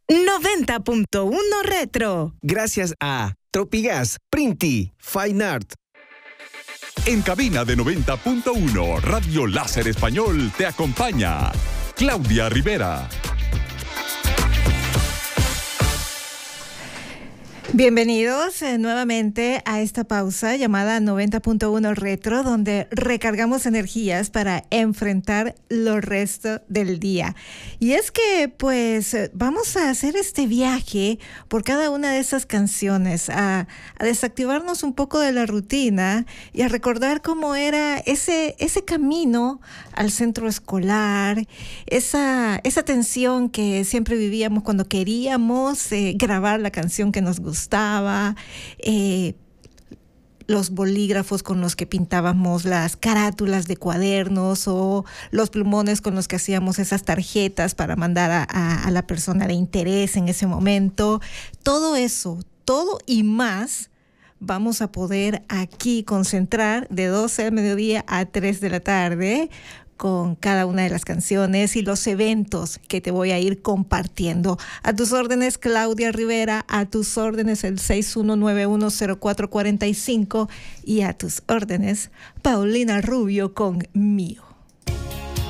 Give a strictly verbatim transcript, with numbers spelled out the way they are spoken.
noventa punto uno Retro. Gracias a Tropigas, Printi, Fine Art. En cabina de noventa punto uno, Radio Láser Español te acompaña Claudia Rivera. Bienvenidos eh, nuevamente a esta pausa llamada noventa punto uno Retro, donde recargamos energías para enfrentar lo resto del día. Y es que pues vamos a hacer este viaje por cada una de esas canciones, a, a desactivarnos un poco de la rutina y a recordar cómo era ese, ese camino al centro escolar, esa, esa tensión que siempre vivíamos cuando queríamos eh, grabar la canción que nos gustaba. Gustaba, eh, los bolígrafos con los que pintábamos las carátulas de cuadernos o los plumones con los que hacíamos esas tarjetas para mandar a, a, a la persona de interés en ese momento. Todo eso, todo y más vamos a poder aquí concentrar de doce del mediodía a tres de la tarde con cada una de las canciones y los eventos que te voy a ir compartiendo. A tus órdenes, Claudia Rivera, a tus órdenes el seis uno nueve uno cero cuatro cuatro cinco y a tus órdenes, Paulina Rubio con Mío.